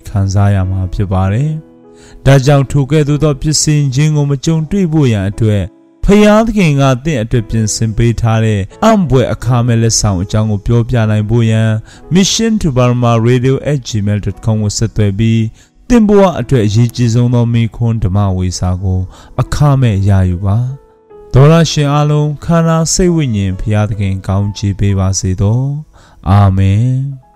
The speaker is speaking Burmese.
ခံစားရမှာဖြစ်ပါတယ်။ဒါကြောင့်ထိုကဲ့သို့သောဖြစ်စဉ်ချင်းကိုမကြုံတွေ့ဖို့ရန်အတွက်ဖယားသခင်ကတင့်အတွက်ပြင်ဆင်ပေးထားတဲ့အံ့ဘွယ်အခါမဲ့လက်ဆောင်အကြောင်းကိုပြောပြနိုင်ဖို့ရန် Mission to Burma Radio@gmail.com ကိုဆက်သွယ်ပြီးသင်ဘဝအတွက်အရေးကြီးဆုံးသောမိခွန်းဓမ္မဝေစာကိုအခမဲ့ရယူပါ။ဒေါ်လာရှင်အားလုံးခန္ဓာစိတ်ဝိညာဉ်ဖယားသခင်ကောင်းချီးပေးပါစေသော။အာမင်။